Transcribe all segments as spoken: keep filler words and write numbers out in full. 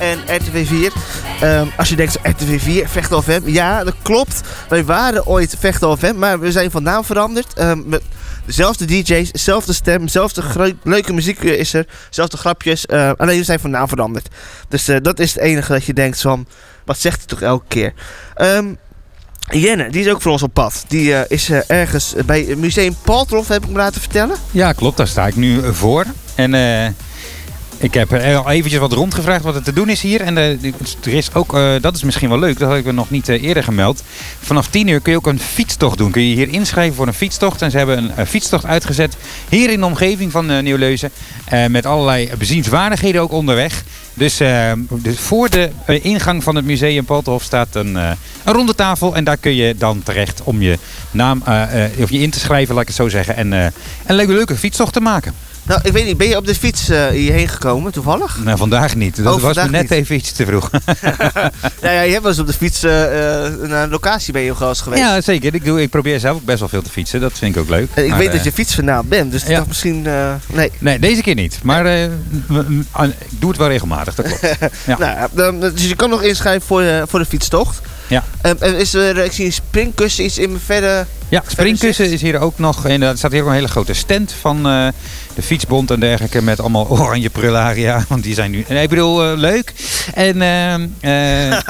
en R T V vier. Um, als je denkt, R T V vier, Vechtal F M. Ja, dat klopt. Wij waren ooit Vechtal F M, maar we zijn van naam veranderd. Um, met dezelfde D J's, dezelfde stem, dezelfde gro- leuke muziek is er. Dezelfde grapjes. Uh, alleen we zijn van naam veranderd. Dus uh, dat is het enige dat je denkt van, wat zegt hij toch elke keer? Um, Jenne, die is ook voor ons op pad. Die uh, is uh, ergens bij het Museum Paltrof, heb ik me laten vertellen. Ja, klopt. Daar sta ik nu voor. En uh, ik heb al eventjes wat rondgevraagd wat er te doen is hier. En uh, er is ook, uh, dat is misschien wel leuk, dat had ik nog niet uh, eerder gemeld. Vanaf tien uur kun je ook een fietstocht doen. Kun je hier inschrijven voor een fietstocht. En ze hebben een uh, fietstocht uitgezet hier in de omgeving van uh, Nieuw-Leusen. Uh, met allerlei bezienswaardigheden ook onderweg. Dus, uh, dus voor de uh, ingang van het museum Palthof staat een, uh, een ronde tafel. En daar kun je dan terecht om je naam uh, uh, of je in te schrijven, laat ik het zo zeggen. En uh, een leuke, leuke fietstocht te maken. Nou, ik weet niet, ben je op de fiets uh, hierheen gekomen, toevallig? Nou, vandaag niet. Dat oh, was me net niet. even iets te vroeg. ja, ja, je hebt wel eens op de fiets uh, uh, naar een locatie ben je wel eens geweest. Ja, zeker. Ik, doe, ik probeer zelf ook best wel veel te fietsen. Dat vind ik ook leuk. Uh, ik maar, weet uh, dat je fietsfanaat bent, dus ja. dat misschien... Uh, nee. nee, deze keer niet. Maar uh, ik doe het wel regelmatig, dat klopt. Ja. nou, dan, dus je kan nog inschrijven voor, uh, voor de fietstocht. Ja. Um, en is er, ik zie een springkussen iets in mijn verder... Ja, springkussen is hier ook nog. En er staat hier ook een hele grote stand van uh, de Fietsbond en dergelijke. Met allemaal oranje prularia. Want die zijn nu... Nee, ik bedoel, uh, leuk. En... Uh, uh,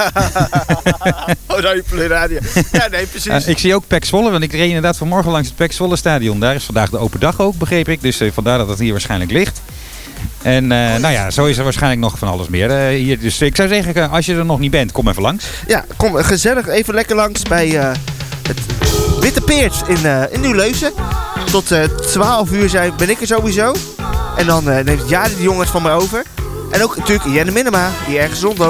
oranje prularia. Ja, nee, precies. Uh, ik zie ook Pek Zwolle. Want ik reed inderdaad vanmorgen langs het Pek Zwolle stadion. Daar is vandaag de open dag ook, begreep ik. Dus uh, vandaar dat het hier waarschijnlijk ligt. En uh, nou ja, zo is er waarschijnlijk nog van alles meer uh, hier. Dus ik zou zeggen, als je er nog niet bent, kom even langs. Ja, kom gezellig even lekker langs bij uh, het Witte Peert in, uh, in Nieuw-Leusen. Tot uh, twaalf uur zijn, ben ik er sowieso. En dan uh, neemt Jari de jongens van mij over. En ook natuurlijk Jenne Minema, die ergens rondloopt.